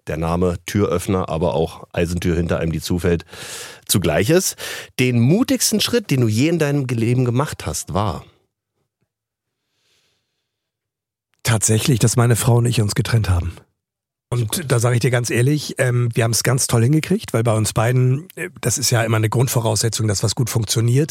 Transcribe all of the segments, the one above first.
der Name Türöffner, aber auch Eisentür hinter einem, die zufällt, zugleich ist. Den mutigsten Schritt, den du je in deinem Leben gemacht hast, war? Tatsächlich, dass meine Frau und ich uns getrennt haben. Und da sage ich dir ganz ehrlich, wir haben es ganz toll hingekriegt, weil bei uns beiden, das ist ja immer eine Grundvoraussetzung, dass was gut funktioniert.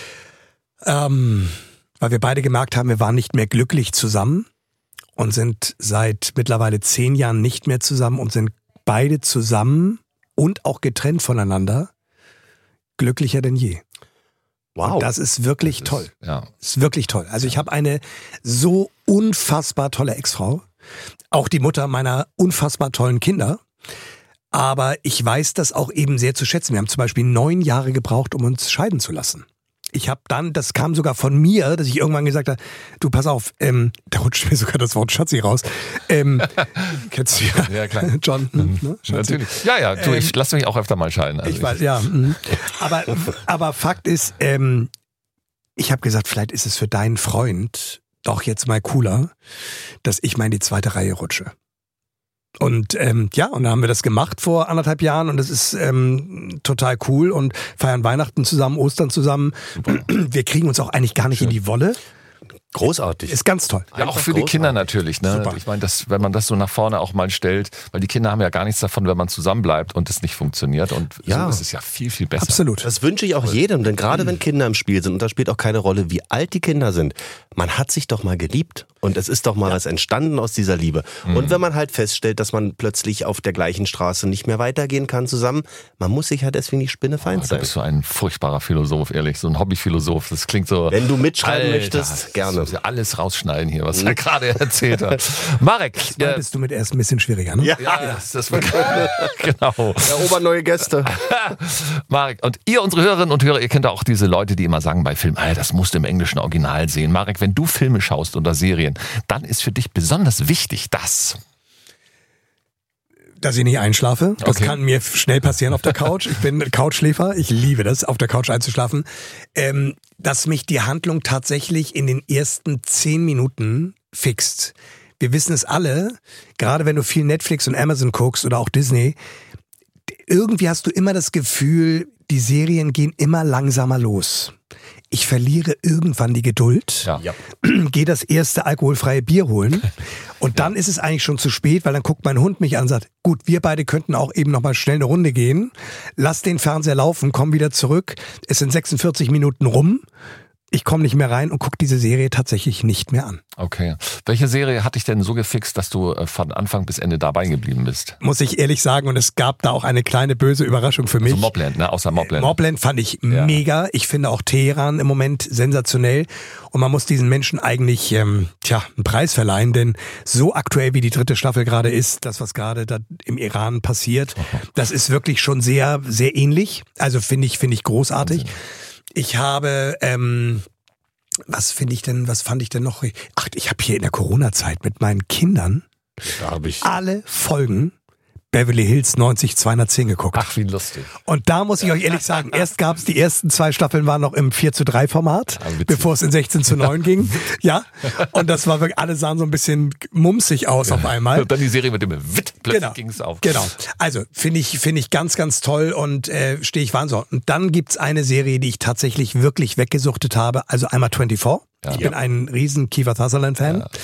Weil wir beide gemerkt haben, wir waren nicht mehr glücklich zusammen und sind seit mittlerweile 10 Jahren nicht mehr zusammen und sind beide zusammen und auch getrennt voneinander glücklicher denn je. Wow. Und das ist wirklich toll. Ja. Das ist wirklich toll. Also ich habe eine so unfassbar tolle Ex-Frau, auch die Mutter meiner unfassbar tollen Kinder. Aber ich weiß das auch eben sehr zu schätzen. Wir haben zum Beispiel 9 Jahre gebraucht, um uns scheiden zu lassen. Ich habe dann, das kam sogar von mir, dass ich irgendwann gesagt habe, du pass auf, da rutscht mir sogar das Wort Schatzi raus. Kennst du ja klar. John? Ne? Natürlich. Ja, du, ich lasse mich auch öfter mal scheiden. Also ich weiß, ja. Aber Fakt ist, ich habe gesagt, vielleicht ist es für deinen Freund doch jetzt mal cooler, dass ich mal in die zweite Reihe rutsche. Und und dann haben wir das gemacht vor 1,5 Jahren und das ist total cool und feiern Weihnachten zusammen, Ostern zusammen. Super. Wir kriegen uns auch eigentlich gar nicht in die Wolle. Großartig. Ist ganz toll. Ja, auch für die Kinder natürlich. Ne? Super. Ich meine, wenn man das so nach vorne auch mal stellt, weil die Kinder haben ja gar nichts davon, wenn man zusammenbleibt und es nicht funktioniert. Und so ist es ja viel, viel besser. Absolut. Das wünsche ich auch jedem, denn gerade wenn Kinder im Spiel sind, und da spielt auch keine Rolle, wie alt die Kinder sind, man hat sich doch mal geliebt und es ist doch mal was entstanden aus dieser Liebe. Und wenn man halt feststellt, dass man plötzlich auf der gleichen Straße nicht mehr weitergehen kann zusammen, man muss sich halt deswegen nicht spinnefeind sein. Du bist so ein furchtbarer Philosoph, ehrlich, so ein Hobbyphilosoph. Das klingt so... Wenn du mitschreiben möchtest, gerne. Das alles rausschneiden hier, was er gerade erzählt hat. Marek. Das bist du mit erst ein bisschen schwieriger, ne? Ja, das wird genau. Erobern neue Gäste. Marek, und ihr, unsere Hörerinnen und Hörer, ihr kennt auch diese Leute, die immer sagen bei Filmen, das musst du im englischen Original sehen. Marek, wenn du Filme schaust oder Serien, dann ist für dich besonders wichtig, dass ich nicht einschlafe. Das kann mir schnell passieren auf der Couch. Ich bin Couchschläfer. Ich liebe das, auf der Couch einzuschlafen. Dass mich die Handlung tatsächlich in den ersten 10 Minuten fixt. Wir wissen es alle, gerade wenn du viel Netflix und Amazon guckst oder auch Disney, irgendwie hast du immer das Gefühl, die Serien gehen immer langsamer los. Ich verliere irgendwann die Geduld, gehe das erste alkoholfreie Bier holen und dann ist es eigentlich schon zu spät, weil dann guckt mein Hund mich an und sagt, gut, wir beide könnten auch eben noch mal schnell eine Runde gehen, lass den Fernseher laufen, komm wieder zurück, es sind 46 Minuten rum, ich komme nicht mehr rein und gucke diese Serie tatsächlich nicht mehr an. Okay. Welche Serie hat dich denn so gefixt, dass du von Anfang bis Ende dabei geblieben bist? Muss ich ehrlich sagen, und es gab da auch eine kleine böse Überraschung für mich. Also Mobland, ne? Außer Mobland. Mobland fand ich mega. Ich finde auch Teheran im Moment sensationell. Und man muss diesen Menschen eigentlich einen Preis verleihen, denn so aktuell wie die 3. Staffel gerade ist, das, was gerade da im Iran passiert, das ist wirklich schon sehr, sehr ähnlich. Also finde ich großartig. Wahnsinn. Ich habe, was fand ich denn noch? Ach, ich habe hier in der Corona-Zeit mit meinen Kindern alle Folgen Beverly Hills 90210 geguckt. Ach, wie lustig. Und da muss ich euch ehrlich sagen, erst gab es die ersten 2 Staffeln waren noch im 4:3 Format, bevor es in 16:9 ging. Ja. Und das war wirklich, alle sahen so ein bisschen mumsig aus auf einmal. Und dann die Serie mit dem Witt, plötzlich ging es auf. Genau. Also, finde ich ganz, ganz toll und stehe ich wahnsinnig. Und dann gibt's eine Serie, die ich tatsächlich wirklich weggesuchtet habe. Also einmal 24. Ja. Ich bin ein riesen Kiefer Sutherland-Fan. Ja.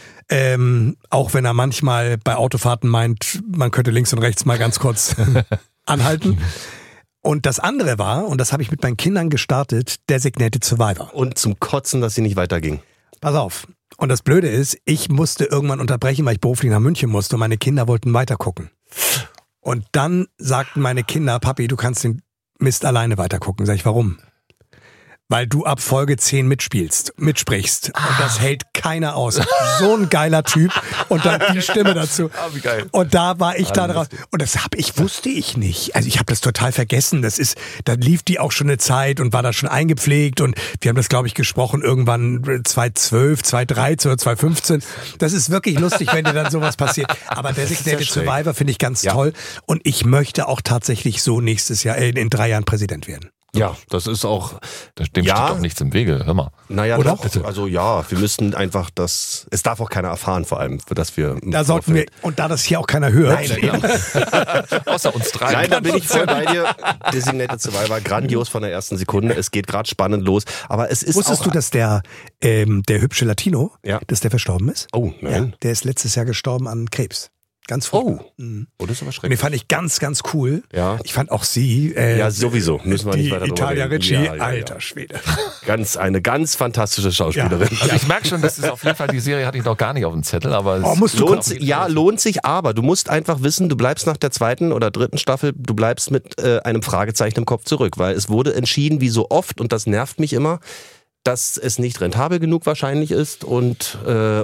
Auch wenn er manchmal bei Autofahrten meint, man könnte links und rechts mal ganz kurz anhalten. Und das andere war, und das habe ich mit meinen Kindern gestartet, Designated Survivor. Und zum Kotzen, dass sie nicht weiterging. Pass auf. Und das Blöde ist, ich musste irgendwann unterbrechen, weil ich beruflich nach München musste und meine Kinder wollten weitergucken. Und dann sagten meine Kinder, Papi, du kannst den Mist alleine weitergucken. Sag ich, warum? Weil du ab Folge 10 mitsprichst. Und das hält keiner aus. So ein geiler Typ. Und dann die Stimme dazu. Wie geil. Und da war ich da drauf. Und das wusste ich nicht. Also ich habe das total vergessen. Da lief die auch schon eine Zeit und war da schon eingepflegt. Und wir haben das, glaube ich, gesprochen irgendwann 2012, 2013 oder 2015. Das ist wirklich lustig, wenn dir dann sowas passiert. Aber Designated Survivor finde ich ganz toll. Und ich möchte auch tatsächlich so nächstes Jahr, in 3 Jahren Präsident werden. Ja, das ist auch... Dem steht doch nichts im Wege, hör mal. Naja, oder? Doch, also ja, wir müssten einfach das... Es darf auch keiner erfahren, vor allem, dass wir... Da sollten wir, und da das hier auch keiner hört. Außer uns drei. Nein, da bin ich voll bei dir. Designated Survivor, grandios von der ersten Sekunde. Es geht gerade spannend los. Aber es ist Wusstest auch... du, dass der hübsche Latino, Ja. dass der verstorben ist? Oh, nein. Ja, der ist letztes Jahr gestorben an Krebs. Ganz früh. Oh, Mhm. das ist aber Und den schrecklich. fand ich ganz, ganz cool. Ja. Ich fand auch sie. Ja, sowieso. Müssen wir nicht weiter drüber Italia reden. Ricci, Ja, ja, alter ja. Schwede. Eine ganz fantastische Schauspielerin. Ja. Also ich merke schon, das ist auf jeden Fall, die Serie hatte ich noch gar nicht auf dem Zettel, aber es musst du Lohnt sich, aber du musst einfach wissen, du bleibst nach der 2. oder 3. Staffel, du bleibst mit einem Fragezeichen im Kopf zurück, weil es wurde entschieden, wie so oft, und das nervt mich immer, dass es nicht rentabel genug wahrscheinlich ist und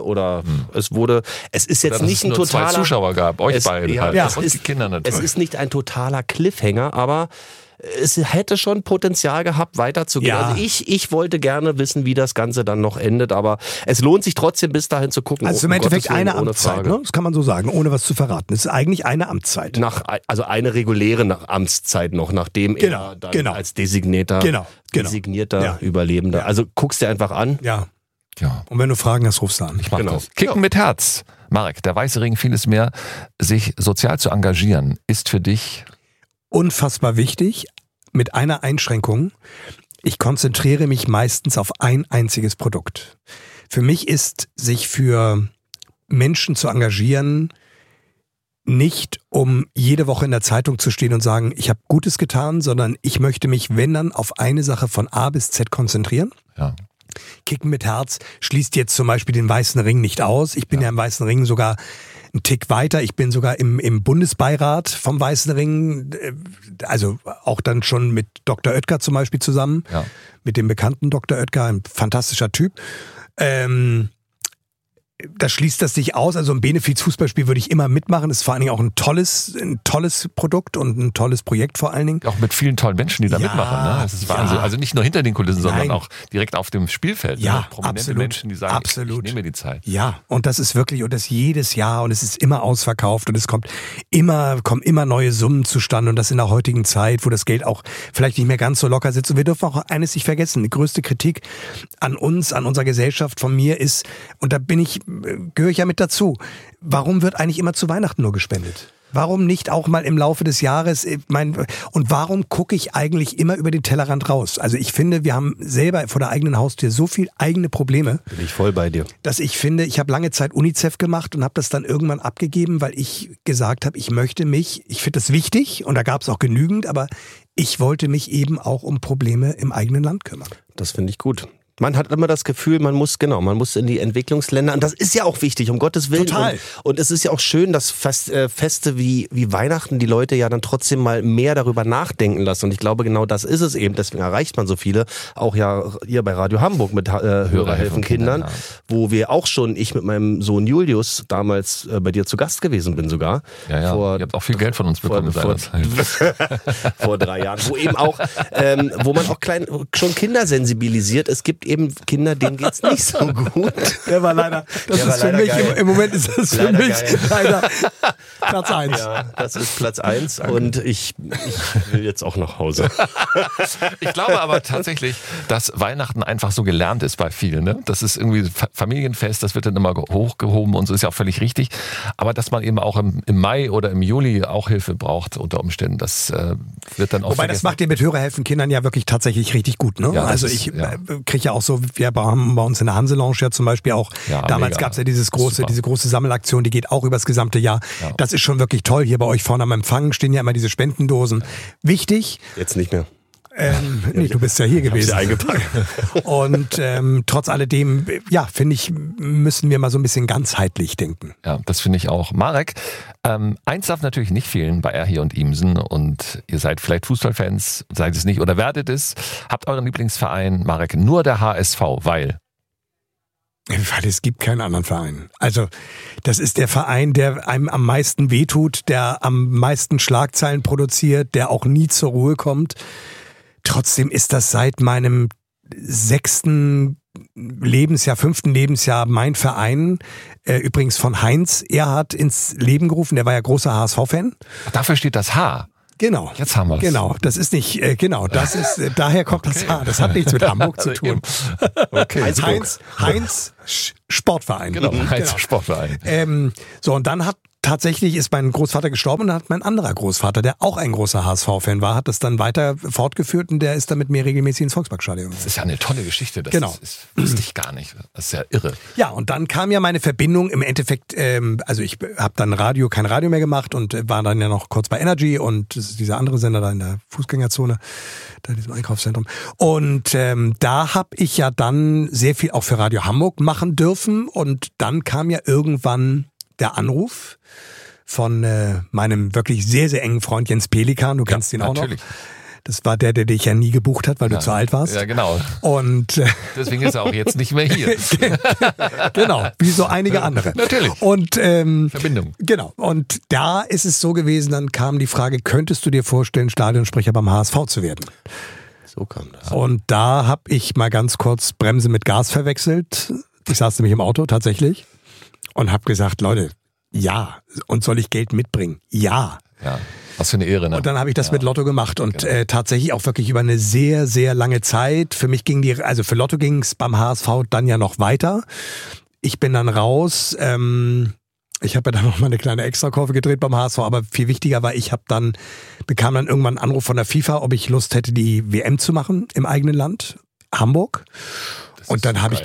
es ist jetzt dass nicht es ein nur 2 totaler Zuschauer gab, euch beide ja, halt. es Und ist, die Kinder natürlich. Es ist nicht ein totaler Cliffhanger, aber es hätte schon Potenzial gehabt, weiterzugehen. Ja. Also ich wollte gerne wissen, wie das Ganze dann noch endet, aber es lohnt sich trotzdem bis dahin zu gucken. Also im Um Endeffekt Gottes Willen, eine ohne Amtszeit, Frage. ne? Das kann man so sagen, ohne was zu verraten. Es ist eigentlich eine Amtszeit. Also eine reguläre Amtszeit noch, nachdem er dann als designierter Ja. Überlebender. Ja. Also guckst dir einfach an. Ja. Ja. Und wenn du Fragen hast, rufst du an. Ich mach das. Kicken mit Herz. Marek, der weiße Ring, vieles mehr. Sich sozial zu engagieren, ist für dich... Unfassbar wichtig, mit einer Einschränkung. Ich konzentriere mich meistens auf ein einziges Produkt. Für mich ist, sich für Menschen zu engagieren, nicht um jede Woche in der Zeitung zu stehen und sagen, ich habe Gutes getan, sondern ich möchte mich, wenn dann, auf eine Sache von A bis Z konzentrieren. Ja. Kicken mit Herz schließt jetzt zum Beispiel den Weißen Ring nicht aus. Ich bin ja im Weißen Ring sogar einen Tick weiter. Ich bin sogar im Bundesbeirat vom Weißen Ring, also auch dann schon mit Dr. Oetker zum Beispiel zusammen, mit dem bekannten Dr. Oetker, ein fantastischer Typ. Da schließt das nicht aus. Also ein Benefiz-Fußballspiel würde ich immer mitmachen. Ist vor allen Dingen auch ein tolles Produkt und ein tolles Projekt vor allen Dingen. Auch mit vielen tollen Menschen, die da mitmachen. Ne? Das ist Wahnsinn. Also nicht nur hinter den Kulissen, sondern auch direkt auf dem Spielfeld. Ja, ne? Prominente absolut. Menschen, die sagen, ich nehme mir die Zeit. Ja, und das ist wirklich, und das jedes Jahr, und es ist immer ausverkauft und es kommen immer neue Summen zustande, und das in der heutigen Zeit, wo das Geld auch vielleicht nicht mehr ganz so locker sitzt. Und wir dürfen auch eines nicht vergessen: die größte Kritik an uns, an unserer Gesellschaft von mir ist, und da gehöre ich ja mit dazu, warum wird eigentlich immer zu Weihnachten nur gespendet? Warum nicht auch mal im Laufe des Jahres? Und warum gucke ich eigentlich immer über den Tellerrand raus? Also ich finde, wir haben selber vor der eigenen Haustür so viel eigene Probleme. Bin ich voll bei dir. Dass ich finde, ich habe lange Zeit UNICEF gemacht und habe das dann irgendwann abgegeben, weil ich gesagt habe, ich finde das wichtig, und da gab es auch genügend, aber ich wollte mich eben auch um Probleme im eigenen Land kümmern. Das finde ich gut. Man hat immer das Gefühl, man muss in die Entwicklungsländer, und das ist ja auch wichtig, um Gottes Willen. Total. Und es ist ja auch schön, dass Feste wie Weihnachten die Leute ja dann trotzdem mal mehr darüber nachdenken lassen. Und ich glaube, genau das ist es eben. Deswegen erreicht man so viele, auch ja hier bei Radio Hamburg mit Hörer helfen Kindern, wo wir auch schon, ich mit meinem Sohn Julius damals bei dir zu Gast gewesen bin sogar. Ja. Ihr habt auch viel Geld von uns bekommen seinerzeit. Vor 3 Jahren. Wo eben auch, wo man auch schon Kinder sensibilisiert. Es gibt eben Kinder, denen geht's nicht so gut. Der war leider, im Moment ist das für mich leider Platz 1. Ja, das ist Platz 1 und ich will jetzt auch nach Hause. Ich glaube aber tatsächlich, dass Weihnachten einfach so gelernt ist bei vielen. Ne? Das ist irgendwie Familienfest, das wird dann immer hochgehoben und so, ist ja auch völlig richtig. Aber dass man eben auch im Mai oder im Juli auch Hilfe braucht unter Umständen, das wird dann auch Wobei, das macht ihr mit Hörer helfen Kindern ja wirklich tatsächlich richtig gut. Ne? Ja, also ich kriege ja auch so, wir haben bei uns in der Hanse-Lounge ja zum Beispiel auch, damals gab es ja diese große Sammelaktion, die geht auch übers gesamte Jahr. Ja. Das ist schon wirklich toll. Hier bei euch vorne am Empfang stehen ja immer diese Spendendosen. Wichtig. Jetzt nicht mehr. Nee, du bist ja hier gewesen. Eingepackt. Und trotz alledem, finde ich, müssen wir mal so ein bisschen ganzheitlich denken. Ja, das finde ich auch. Marek, eins darf natürlich nicht fehlen bei Erhi und Iemsen, und ihr seid vielleicht Fußballfans, seid es nicht oder werdet es, habt euren Lieblingsverein, Marek, nur der HSV, weil es gibt keinen anderen Verein. Also das ist der Verein, der einem am meisten wehtut, der am meisten Schlagzeilen produziert, der auch nie zur Ruhe kommt. Trotzdem ist das seit meinem 6. Lebensjahr, 5. Lebensjahr mein Verein, übrigens von Heinz Erhardt ins Leben gerufen. Der war ja großer HSV-Fan. Dafür steht das H. Genau. Jetzt haben wir es. Genau, das ist nicht, das ist, daher kommt das Haar. Das hat nichts mit Hamburg zu tun. Okay. Heinz Sportverein. Genau, Heinz Sportverein. So, und dann tatsächlich ist mein Großvater gestorben und dann hat mein anderer Großvater, der auch ein großer HSV-Fan war, hat das dann weiter fortgeführt und der ist dann mit mir regelmäßig ins Volksparkstadion. Das ist ja eine tolle Geschichte. Das wusste ich gar nicht. Das ist ja irre. Ja, und dann kam ja meine Verbindung im Endeffekt, also ich habe dann kein Radio mehr gemacht und war dann ja noch kurz bei Energy und das ist dieser andere Sender da in der Fußgängerzone, da in diesem Einkaufszentrum. Und da habe ich ja dann sehr viel auch für Radio Hamburg machen dürfen und dann kam ja irgendwann der Anruf von meinem wirklich sehr, sehr engen Freund Jens Pelikan. Du kennst ihn auch natürlich noch. Das war der dich ja nie gebucht hat, weil du zu alt warst. Ja, genau. Und deswegen ist er auch jetzt nicht mehr hier. Genau, wie so einige andere. Natürlich. Und Verbindung. Genau. Und da ist es so gewesen, dann kam die Frage, könntest du dir vorstellen, Stadionsprecher beim HSV zu werden? So kam das. Und da habe ich mal ganz kurz Bremse mit Gas verwechselt. Ich saß nämlich im Auto tatsächlich und habe gesagt, Leute, ja. Und soll ich Geld mitbringen? Ja. Ja. Was für eine Ehre, ne? Und dann habe ich das mit Lotto gemacht und tatsächlich auch wirklich über eine sehr, sehr lange Zeit. Für mich für Lotto ging es beim HSV dann ja noch weiter. Ich bin dann raus. Ich habe ja dann noch mal eine kleine Extrakurve gedreht beim HSV, aber viel wichtiger war, bekam dann irgendwann einen Anruf von der FIFA, ob ich Lust hätte, die WM zu machen im eigenen Land, Hamburg. Und dann habe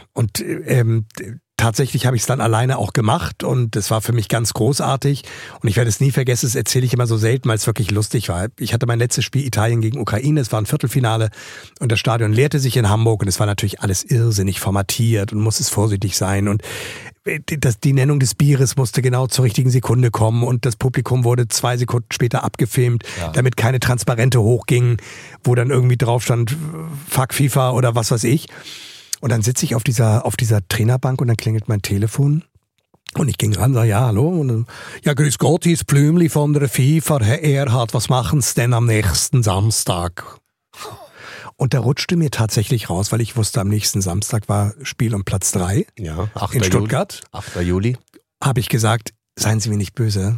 tatsächlich habe ich es dann alleine auch gemacht und es war für mich ganz großartig und ich werde es nie vergessen, das erzähle ich immer so selten, weil es wirklich lustig war. Ich hatte mein letztes Spiel Italien gegen Ukraine, es war ein Viertelfinale und das Stadion leerte sich in Hamburg und es war natürlich alles irrsinnig formatiert und musste vorsichtig sein und die Nennung des Bieres musste genau zur richtigen Sekunde kommen und das Publikum wurde 2 Sekunden später abgefilmt, damit keine Transparente hochgingen, wo dann irgendwie drauf stand, fuck FIFA oder was weiß ich. Und dann sitze ich auf dieser Trainerbank und dann klingelt mein Telefon. Und ich ging ran, sage, ja, hallo. Und dann, ja, grüß Gott, hier ist Blümli von der FIFA, Herr Erhard, was machen Sie denn am nächsten Samstag? Und da rutschte mir tatsächlich raus, weil ich wusste, am nächsten Samstag war Spiel um Platz 3 in Stuttgart. 8. Juli. Habe ich gesagt, seien Sie mir nicht böse,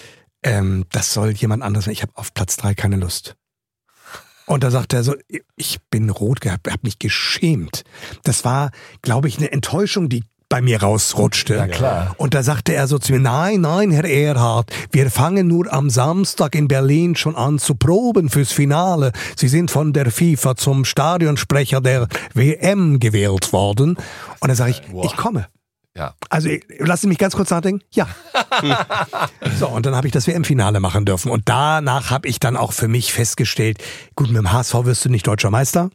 das soll jemand anderes sein. Ich habe auf Platz 3 keine Lust. Und da sagte er so, ich bin rot gehabt, habe mich geschämt. Das war, glaube ich, eine Enttäuschung, die bei mir rausrutschte. Ja, klar. Und da sagte er so zu mir, nein, Herr Erhard, wir fangen nur am Samstag in Berlin schon an zu proben fürs Finale. Sie sind von der FIFA zum Stadionsprecher der WM gewählt worden. Und da sage ich, ich komme. Ja. Also lassen Sie mich ganz kurz nachdenken. Ja. So, und dann habe ich das WM-Finale machen dürfen. Und danach habe ich dann auch für mich festgestellt, gut, mit dem HSV wirst du nicht deutscher Meister.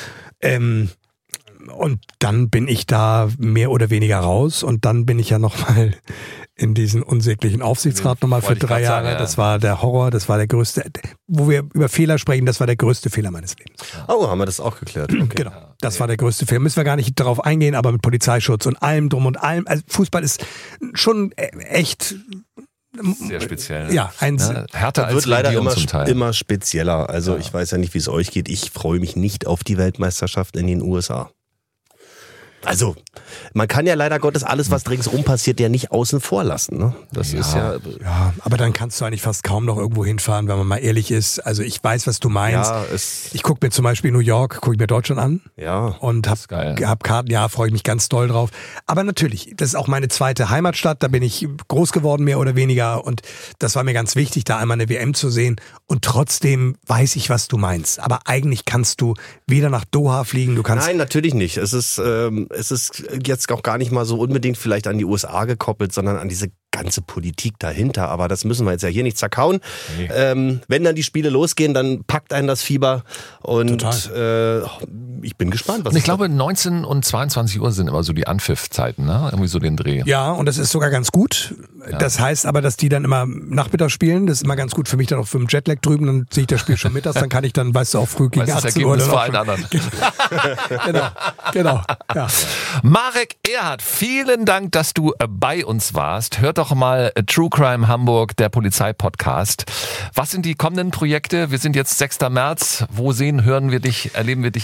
Und dann bin ich da mehr oder weniger raus. Und dann bin ich ja nochmal in diesen unsäglichen Aufsichtsrat nochmal für 3 Jahre. Sagen, ja. Das war der Horror, das war der größte, wo wir über Fehler sprechen, das war der größte Fehler meines Lebens. Oh, haben wir das auch geklärt. Okay. Genau, das war der größte Fehler. Müssen wir gar nicht darauf eingehen, aber mit Polizeischutz und allem drum und allem. Also Fußball ist schon echt... Sehr speziell. Ja, härter als wird leider immer spezieller. Also ich weiß ja nicht, wie es euch geht. Ich freue mich nicht auf die Weltmeisterschaft in den USA. Also, man kann ja leider Gottes alles, was ringsrum passiert, ja nicht außen vor lassen. Ne? Das ist ja... Ja, aber dann kannst du eigentlich fast kaum noch irgendwo hinfahren, wenn man mal ehrlich ist. Also ich weiß, was du meinst. Ja, ich gucke mir zum Beispiel New York, gucke ich mir Deutschland an. Ja. Und hab Karten, freue ich mich ganz doll drauf. Aber natürlich, das ist auch meine zweite Heimatstadt. Da bin ich groß geworden, mehr oder weniger. Und das war mir ganz wichtig, da einmal eine WM zu sehen. Und trotzdem weiß ich, was du meinst. Aber eigentlich kannst du weder nach Doha fliegen, du kannst... Nein, natürlich nicht. Es ist jetzt auch gar nicht mal so unbedingt vielleicht an die USA gekoppelt, sondern an diese ganze Politik dahinter. Aber das müssen wir jetzt ja hier nicht zerkauen. Nee. Wenn dann die Spiele losgehen, dann packt einen das Fieber. Und ich bin gespannt. Und ich glaube, 19 und 22 Uhr sind immer so die Anpfiffzeiten, ne? Irgendwie so den Dreh. Ja, und das ist sogar ganz gut. Ja. Das heißt aber, dass die dann immer Nachmittag spielen. Das ist immer ganz gut für mich dann auch für den Jetlag drüben. Dann sehe ich das Spiel schon mittags. Dann kann ich dann, weißt du, auch früh gegen 18 Uhr. Das vor allen anderen. Genau. Ja. Marek Erhard, vielen Dank, dass du bei uns warst. Hört doch mal True Crime Hamburg, der Polizei-Podcast. Was sind die kommenden Projekte? Wir sind jetzt 6. März. Wo hören wir dich, erleben wir dich als nächstes?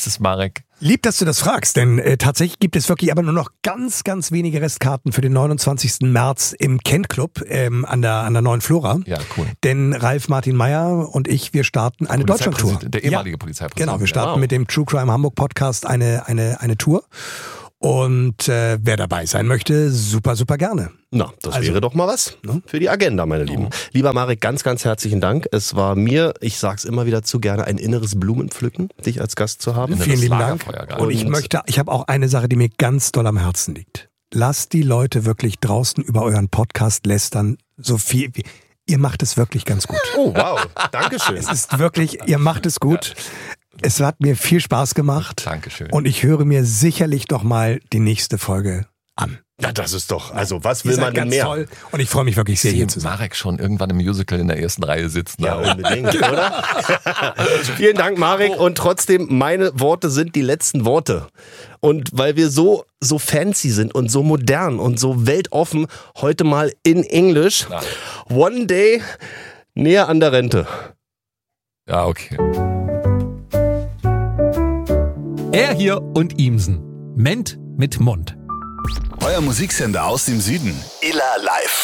es, Marek? Lieb, dass du das fragst, denn tatsächlich gibt es wirklich aber nur noch ganz, ganz wenige Restkarten für den 29. März im Kent Club an der Neuen Flora. Ja, cool. Denn Ralf Martin Meyer und ich, wir starten eine Deutschlandtour. Der ehemalige Polizeipräsident. Genau, wir starten mit dem True Crime Hamburg Podcast eine Tour. Und wer dabei sein möchte, super, super gerne. Na, das wäre doch mal was für die Agenda, meine Lieben. Lieber Marek, ganz, ganz herzlichen Dank. Es war mir, ich sag's immer wieder zu gerne, ein inneres Blumenpflücken, dich als Gast zu haben. Vielen lieben Dank. Und ich habe auch eine Sache, die mir ganz doll am Herzen liegt. Lasst die Leute wirklich draußen über euren Podcast lästern, so viel wie... Ihr macht es wirklich ganz gut. Oh, wow. Dankeschön. Es ist wirklich, ihr macht es gut. Es hat mir viel Spaß gemacht. Dankeschön. Und ich höre mir sicherlich noch mal die nächste Folge an. Ja, das ist doch, also was will man denn mehr? Toll. Und ich freue mich wirklich sehr, hier zu sein. Marek schon irgendwann im Musical in der ersten Reihe sitzen. Ja, unbedingt, oder? Vielen Dank, Marek. Und trotzdem, meine Worte sind die letzten Worte. Und weil wir so fancy sind und so modern und so weltoffen, heute mal in Englisch. Ja. One day näher an der Rente. Ja, okay. Er hier und Ihmsen. Ment mit Mund. Euer Musiksender aus dem Süden. Illa Live.